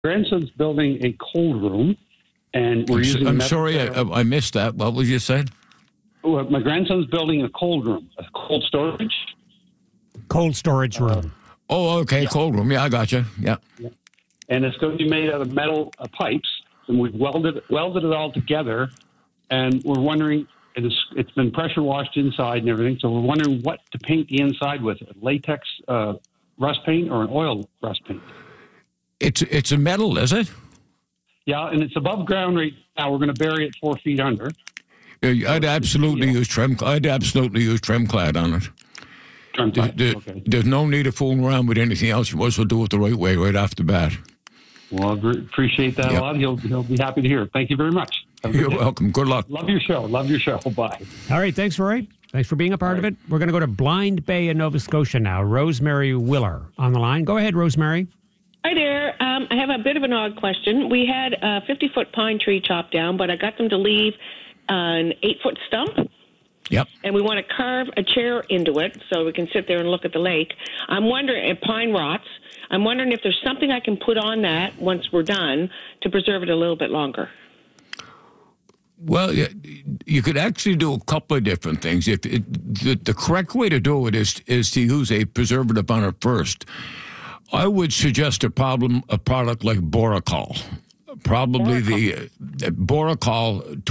Grandson's building a cold room, and we're using. I'm sorry, I missed that. What was you said? Well, my grandson's building a cold room, a cold storage. Cold storage room. Oh, okay, cold room. Yeah, I got you. Yeah. And it's going to be made out of metal pipes, and we've welded it all together. And we're wondering, it's been pressure washed inside and everything. So we're wondering what to paint the inside with: latex rust paint or an oil rust paint. It's a metal, is it? Yeah, and it's above ground right now. We're going to bury it 4 feet under. I'd absolutely use trim. I'd absolutely use Trimclad on it. Okay. There's no need of fooling around with anything else. You must as well do it the right way right off the bat. Well, I appreciate that a lot. He'll be happy to hear it. Thank you very much. You're welcome. Good luck. Love your show. Bye. All right. Thanks, Roy. Thanks for being a part of it. We're going to go to Blind Bay in Nova Scotia now. Rosemary Willer on the line. Go ahead, Rosemary. Hi there. I have a bit of an odd question. We had a 50-foot pine tree chopped down, but I got them to leave an 8-foot stump. Yep. And we want to carve a chair into it so we can sit there and look at the lake. I'm wondering, if pine rots, I'm wondering if there's something I can put on that once we're done to preserve it a little bit longer. Well, you could actually do a couple of different things. The correct way to do it is to use a preservative on it first. I would suggest a product like Boracol. Probably the Boracol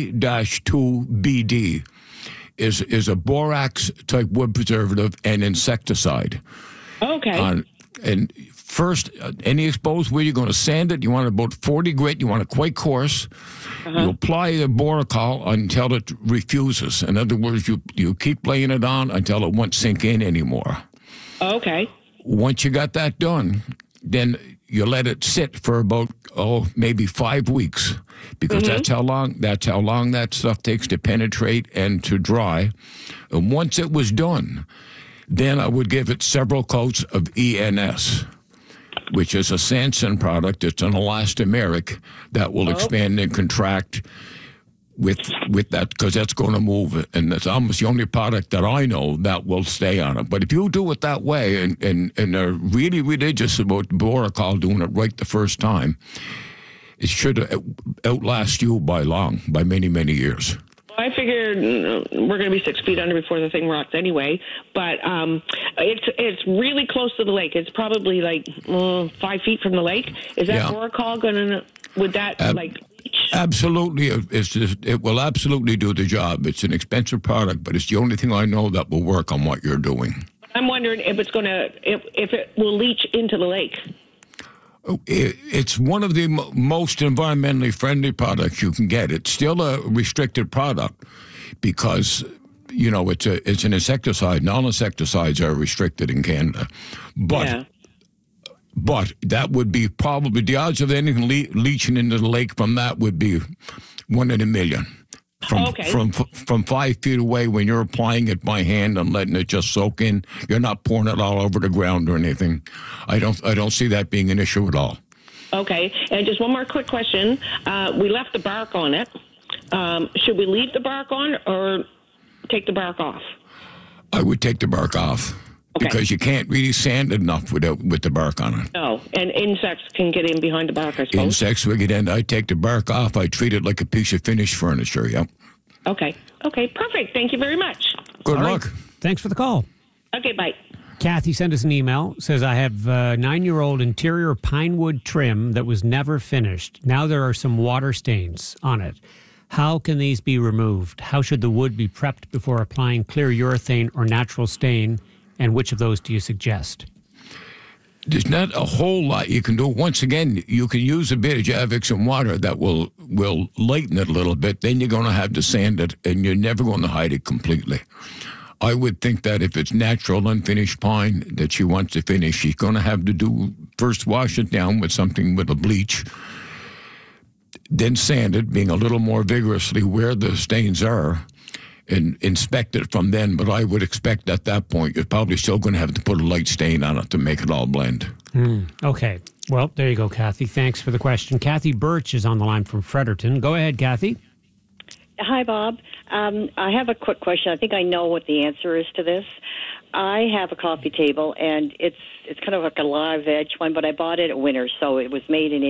20-2BD is a borax-type wood preservative and insecticide. Okay. And first, any exposed wood, you're going to sand it. You want about 40 grit. You want it quite coarse. You apply the Boracol until it refuses. In other words, you keep laying it on until it won't sink in anymore. Okay. Once you got that done, then you let it sit for about maybe 5 weeks, because that's how long that stuff takes to penetrate and to dry. And once it was done, then I would give it several coats of ENS, which is a Sanson product. It's an elastomeric that will expand and contract with that, because that's going to move, and that's almost the only product that I know that will stay on it. But if you do it that way and are really religious about Boracol doing it right the first time, it should outlast you by many, many years. I figured we're going to be 6 feet under before the thing rots anyway, but it's really close to the lake. It's probably like 5 feet from the lake. Is that Boracol going to, would that leach? Absolutely. It will absolutely do the job. It's an expensive product, but it's the only thing I know that will work on what you're doing. I'm wondering if it's going to, if it will leach into the lake. It's one of the most environmentally friendly products you can get. It's still a restricted product because, it's an insecticide. Non-insecticides are restricted in Canada. But that would be probably, the odds of anything leaching into the lake from that would be 1 in a million. From 5 feet away, when you're applying it by hand and letting it just soak in, you're not pouring it all over the ground or anything. I don't see that being an issue at all. Okay, and just one more quick question. We left the bark on it. Should we leave the bark on or take the bark off? I would take the bark off. Okay. Because you can't really sand it enough with the bark on it. No, and insects can get in behind the bark, I suppose. Insects will get in. I take the bark off. I treat it like a piece of finished furniture, yep. Okay, perfect. Thank you very much. Good luck. Thanks for the call. Okay, bye. Kathy sent us an email, says, I have a 9-year-old interior pine wood trim that was never finished. Now there are some water stains on it. How can these be removed? How should the wood be prepped before applying clear urethane or natural stain? And which of those do you suggest? There's not a whole lot you can do. Once again, you can use a bit of Javix and water that will lighten it a little bit. Then you're going to have to sand it, and you're never going to hide it completely. I would think that if it's natural, unfinished pine that she wants to finish, she's going to have to first wash it down with something with a bleach, then sand it, being a little more vigorously where the stains are, and inspect it from then. But I would expect at that point you're probably still going to have to put a light stain on it to make it all blend. Okay. Well, there you go, Kathy. Thanks for the question. Kathy Birch is on the line from Fredericton. Go ahead, Kathy. Hi, Bob. I have a quick question. I think I know what the answer is to this. I have a coffee table, and it's kind of like a live edge one, but I bought it at Winners, so it was made in